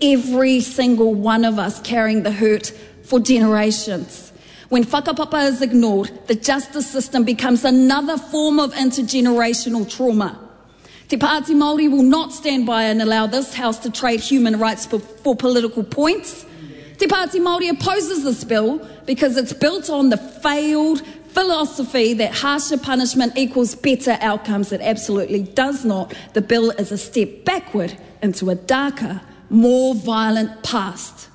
every single one of us carrying the hurt for generations. When whakapapa is ignored, the justice system becomes another form of intergenerational trauma. Te Pāti Māori will not stand by and allow this House to trade human rights for political points. Te Pāti Māori opposes this bill because it's built on the failed philosophy that harsher punishment equals better outcomes. It absolutely does not. The bill is a step backward into a darker, more violent past.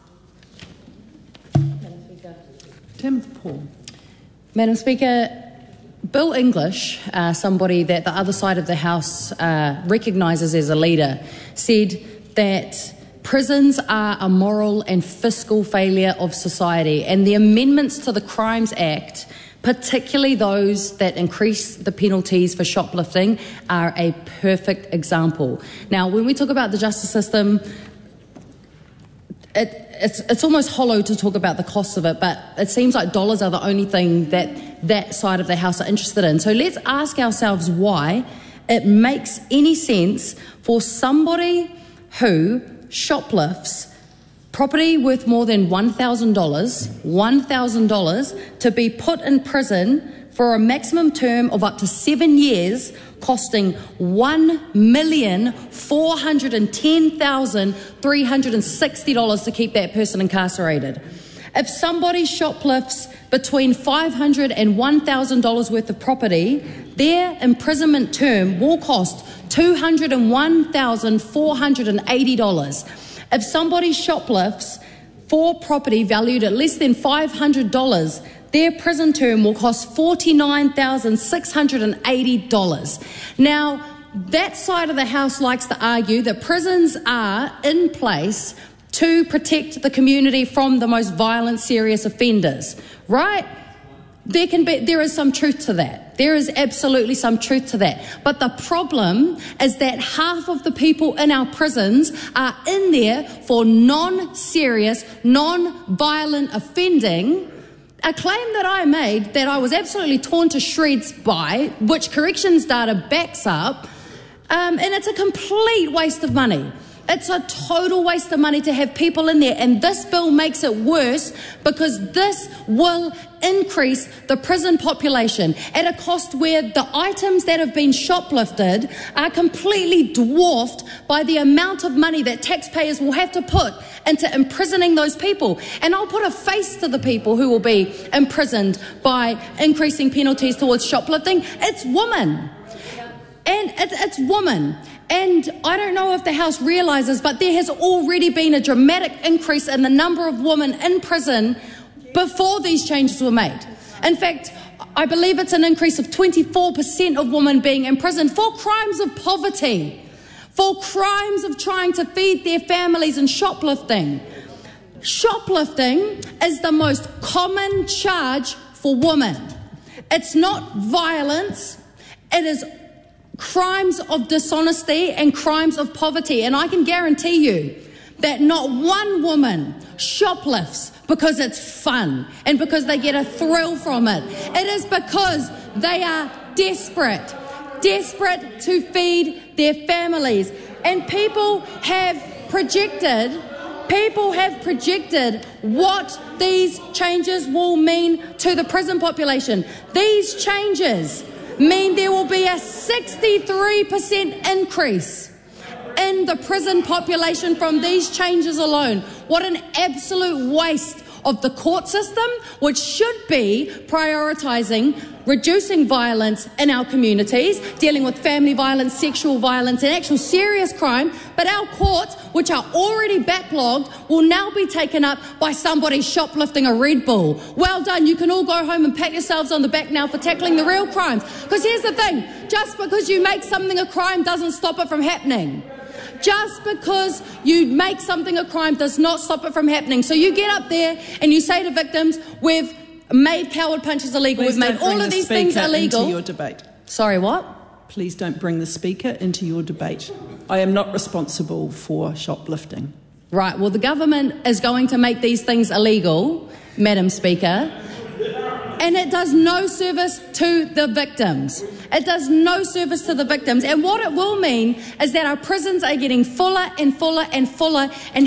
Timothy Paul. Madam Speaker, Bill English, somebody that the other side of the House recognises as a leader, said that prisons are a moral and fiscal failure of society, and the amendments to the Crimes Act, particularly those that increase the penalties for shoplifting, are a perfect example. Now, when we talk about the justice system, it's almost hollow to talk about the costs of it, but it seems like dollars are the only thing that side of the House are interested in. So let's ask ourselves why it makes any sense for somebody who shoplifts property worth more than $1,000 to be put in prison for a maximum term of up to 7 years, costing $1,410,360 to keep that person incarcerated. If somebody shoplifts between $500 and $1,000 worth of property, their imprisonment term will cost $201,480. If somebody shoplifts for property valued at less than $500, their prison term will cost $49,680. Now, that side of the House likes to argue that prisons are in place to protect the community from the most violent, serious offenders, right? There is some truth to that. There is absolutely some truth to that. But the problem is that half of the people in our prisons are in there for non-serious, non-violent offending. A claim that I made that I was absolutely torn to shreds by, which corrections data backs up, and it's a complete waste of money. It's a total waste of money to have people in there, and this bill makes it worse because this will increase the prison population at a cost where the items that have been shoplifted are completely dwarfed by the amount of money that taxpayers will have to put into imprisoning those people. And I'll put a face to the people who will be imprisoned by increasing penalties towards shoplifting. It's women. And it's women. And I don't know if the House realises, but there has already been a dramatic increase in the number of women in prison before these changes were made. In fact, I believe it's an increase of 24% of women being imprisoned for crimes of poverty, for crimes of trying to feed their families and shoplifting. Shoplifting is the most common charge for women. It's not violence, it is crimes of dishonesty and crimes of poverty. And I can guarantee you that not one woman shoplifts because it's fun and because they get a thrill from it. It is because they are desperate to feed their families. And people have projected what these changes will mean to the prison population. These changes mean there will be a 63% increase in the prison population from these changes alone. What an absolute waste of the court system, which should be prioritising reducing violence in our communities, dealing with family violence, sexual violence and actual serious crime. But our courts, which are already backlogged, will now be taken up by somebody shoplifting a Red Bull. Well done. You can all go home and pat yourselves on the back now for tackling the real crimes. Because here's the thing, just because you make something a crime doesn't stop it from happening. Just because you make something a crime does not stop it from happening. So you get up there and you say to victims, we've made coward punches illegal, we've made all of these things illegal. Into your debate. Sorry, what? Please don't bring the Speaker into your debate. I am not responsible for shoplifting. Right, well, the government is going to make these things illegal, Madam Speaker, and it does no service to the victims. It does no service to the victims. And what it will mean is that our prisons are getting fuller and fuller and fuller, and